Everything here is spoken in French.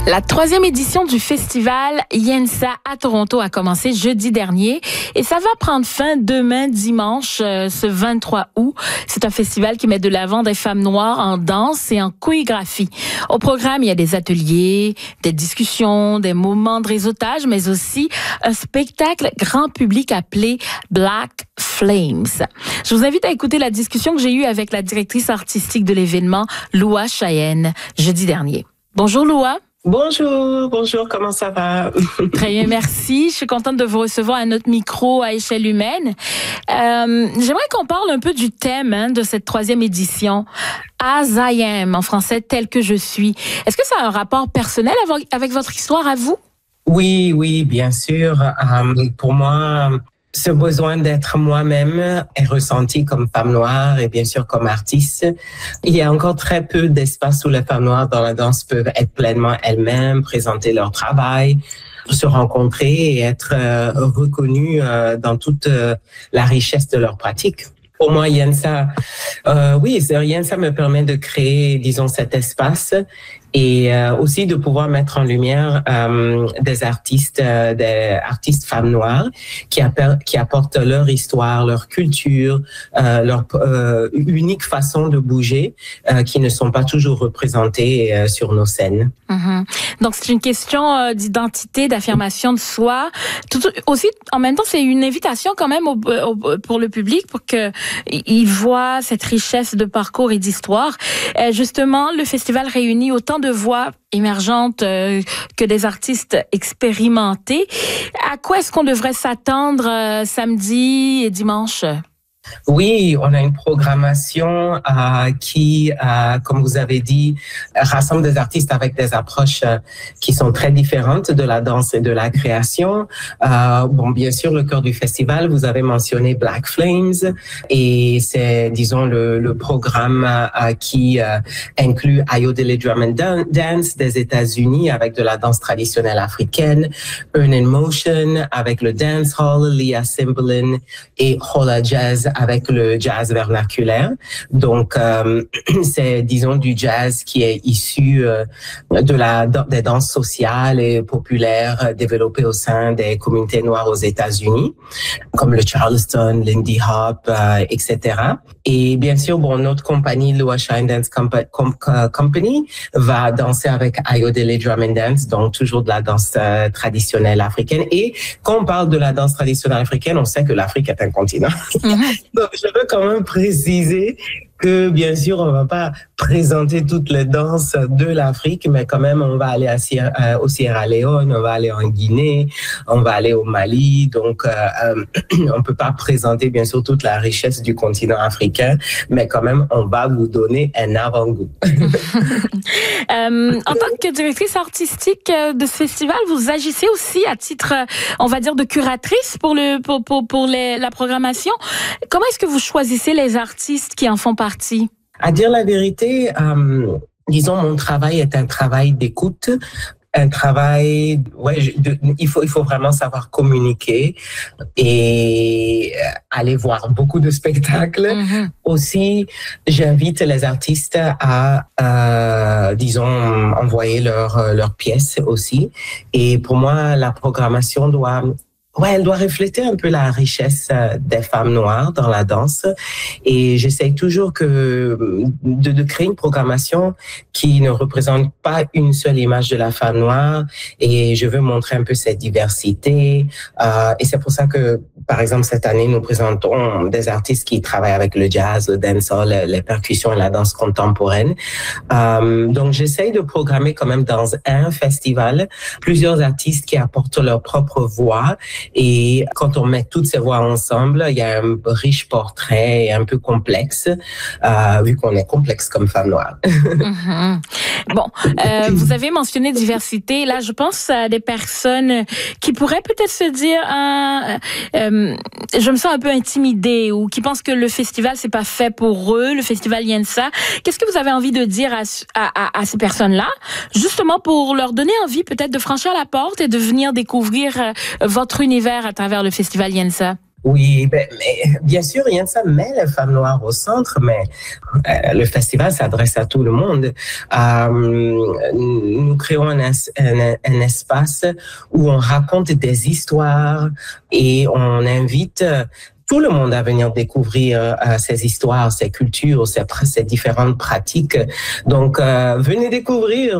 La 3e édition du festival Yensa à Toronto a commencé jeudi dernier et ça va prendre fin demain dimanche, ce 23 août. C'est un festival qui met de l'avant des femmes noires en danse et en chorégraphie. Au programme, il y a des ateliers, des discussions, des moments de réseautage, mais aussi un spectacle grand public appelé Black Flames. Je vous invite à écouter la discussion que j'ai eue avec la directrice artistique de l'événement, Loua Cheyenne, jeudi dernier. Bonjour Loua. Bonjour, comment ça va? Très bien, merci. Je suis contente de vous recevoir à notre micro à échelle humaine. J'aimerais qu'on parle un peu du thème de cette 3e édition, As I Am, en français, tel que je suis. Est-ce que ça a un rapport personnel avec votre histoire à vous? Oui, bien sûr. Pour moi, ce besoin d'être moi-même est ressenti comme femme noire et bien sûr comme artiste. Il y a encore très peu d'espace où les femmes noires dans la danse peuvent être pleinement elles-mêmes, présenter leur travail, se rencontrer et être reconnues dans toute la richesse de leur pratique. Pour moi, Yensa me permet de créer, disons, cet espace et aussi de pouvoir mettre en lumière des artistes femmes noires qui apportent leur histoire, leur culture, leur unique façon de bouger, qui ne sont pas toujours représentées sur nos scènes. Mm-hmm. Donc c'est une question d'identité, d'affirmation de soi. Aussi, en même temps, c'est une invitation quand même pour le public pour que il voit cette richesse de parcours et d'histoire. Justement, le festival réunit autant de voix émergentes que des artistes expérimentés. À quoi est-ce qu'on devrait s'attendre samedi et dimanche? Oui, on a une programmation qui, comme vous avez dit, rassemble des artistes avec des approches qui sont très différentes de la danse et de la création. Bien sûr, le cœur du festival, vous avez mentionné Black Flames et c'est, disons, le programme qui inclut Ayodele Drum and Dance des États-Unis avec de la danse traditionnelle africaine, Earn in Motion avec le dance hall, Lia Cymbalin et Hola Jazz avec le jazz vernaculaire. Donc, c'est, disons, du jazz qui est issu des danses sociales et populaires développées au sein des communautés noires aux États-Unis, comme le Charleston, Lindy Hop, etc. Et bien sûr, notre compagnie, Loua Cheyenne Dance Company, va danser avec Ayodele Drum and Dance, donc toujours de la danse traditionnelle africaine. Et quand on parle de la danse traditionnelle africaine, on sait que l'Afrique est un continent. Mm-hmm. Donc, je veux quand même préciser que, bien sûr, on va pas présenter toutes les danses de l'Afrique, mais quand même, on va aller au Sierra Leone, on va aller en Guinée, on va aller au Mali. Donc, on peut pas présenter, bien sûr, toute la richesse du continent africain, mais quand même, on va vous donner un avant-goût. En tant que directrice artistique de ce festival, vous agissez aussi à titre, on va dire, de curatrice pour la programmation. Comment est-ce que vous choisissez les artistes qui en font partie? À dire la vérité, disons, mon travail est un travail d'écoute, un travail, il faut vraiment savoir communiquer et aller voir beaucoup de spectacles. Mm-hmm. Aussi, j'invite les artistes à, disons, envoyer leurs pièces aussi. Et pour moi, la programmation elle doit refléter un peu la richesse des femmes noires dans la danse. Et j'essaye toujours de créer une programmation qui ne représente pas une seule image de la femme noire. Et je veux montrer un peu cette diversité. Et c'est pour ça que, par exemple, cette année, nous présentons des artistes qui travaillent avec le jazz, le dancehall, les percussions et la danse contemporaine. Donc, j'essaye de programmer quand même dans un festival plusieurs artistes qui apportent leur propre voix. Et quand on met toutes ces voix ensemble, il y a un riche portrait un peu complexe, vu qu'on est complexe comme femme noire. Mm-hmm. Bon, vous avez mentionné diversité. Là, je pense à des personnes qui pourraient peut-être se dire, je me sens un peu intimidée, ou qui pensent que le festival c'est pas fait pour eux, le festival Yensa. Qu'est-ce que vous avez envie de dire à ces personnes-là, justement pour leur donner envie peut-être de franchir la porte et de venir découvrir votre univers à travers le festival Yensa? Oui, mais bien sûr, Yensa met les femmes noires au centre, mais le festival s'adresse à tout le monde. Nous créons un espace où on raconte des histoires et on invite tout le monde à venir découvrir ces histoires, ces cultures, ces différentes pratiques. Donc, venez découvrir